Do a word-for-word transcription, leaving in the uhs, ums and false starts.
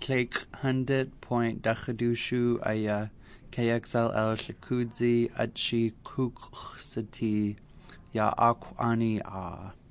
Clake Hundred Point Dachadushu Aya K X L L Shakudzi Achi Kuksati Ya Akwani A.